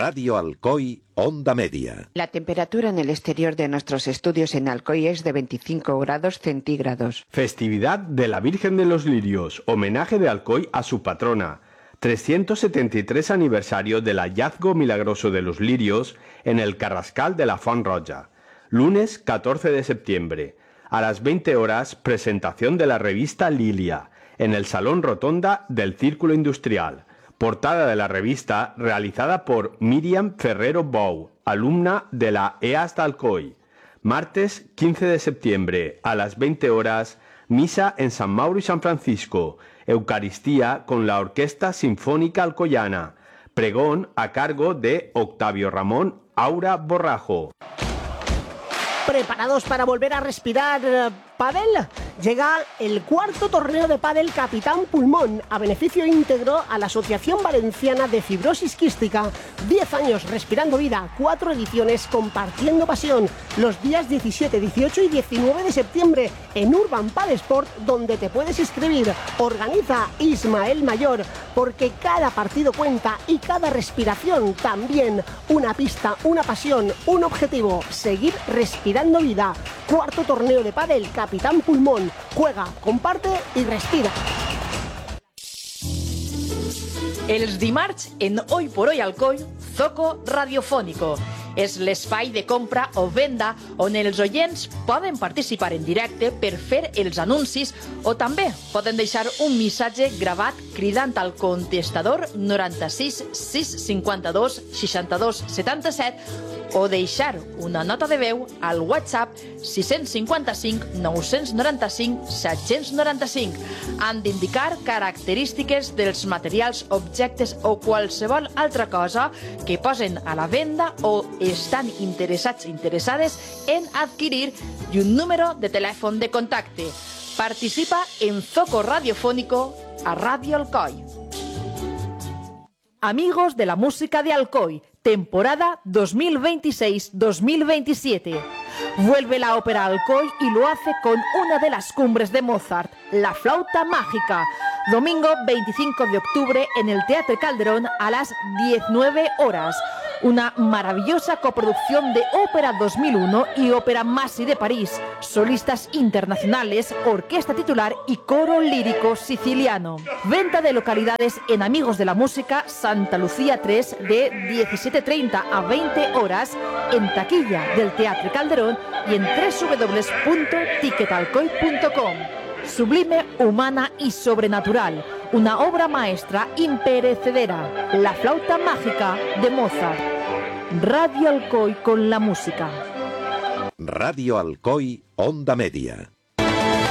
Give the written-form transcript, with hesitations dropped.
Radio Alcoy, Onda Media. La temperatura en el exterior de nuestros estudios en Alcoy es de 25 grados centígrados. Festividad de la Virgen de los Lirios, homenaje de Alcoy a su patrona. 373 aniversario del hallazgo milagroso de los lirios en el Carrascal de la Font Roja. Lunes 14 de septiembre. A las 20 horas, presentación de la revista Lilia, en el Salón Rotonda del Círculo Industrial. Portada de la revista realizada por Míriam Ferrero Bou, alumna de la EAS de Alcoy. Martes 15 de septiembre, a las 20 horas, misa en San Mauro y San Francisco. Eucaristía con la Orquesta Sinfónica Alcoyana. Pregón a cargo de Octavio Ramón Aura Borrajo. ¿Preparados para volver a respirar pádel? Llega el cuarto torneo de pádel Capitán Pulmón, a beneficio íntegro a la Asociación Valenciana de Fibrosis Quística. 10 años respirando vida, 4 ediciones compartiendo pasión. Los días 17, 18 y 19 de septiembre en Urban Padel Sport, donde te puedes inscribir. Organiza Ismael Mayor, porque cada partido cuenta y cada respiración también. Una pista, una pasión, un objetivo: seguir respirando vida. Cuarto torneo de pádel Capitán Pulmón. Juega, comparte i respira. Els dimarts, en Hoy por Hoy Alcoy, Zoco Radiofónico. És l'espai de compra o venda on els oients poden participar en directe per fer els anuncis o també poden deixar un missatge gravat cridant al contestador 96 652 62 77 o deixar una nota de veu al WhatsApp 655 995 795. Han d'indicar característiques dels materials, objectes o qualsevol altra cosa que posen a la venda o estan interessades en adquirir i un número de telèfon de contacte. Participa en Zoco Radiofónico a Radio Alcoy. Amigos de la música de Alcoy, temporada 2026-2027. Vuelve la ópera Alcoy y lo hace con una de las cumbres de Mozart, La Flauta Mágica. Domingo 25 de octubre en el Teatro Calderón a las 19 horas. Una maravillosa coproducción de Ópera 2001 y Ópera Masi de París. Solistas internacionales, orquesta titular y coro lírico siciliano. Venta de localidades en Amigos de la Música, Santa Lucía 3, de 17:30 a 20 horas, en taquilla del Teatro Calderón y en www.ticketalcoy.com. Sublime, humana y sobrenatural. Una obra maestra imperecedera. La Flauta Mágica de Mozart. Radio Alcoy con la música. Radio Alcoy, Onda Media.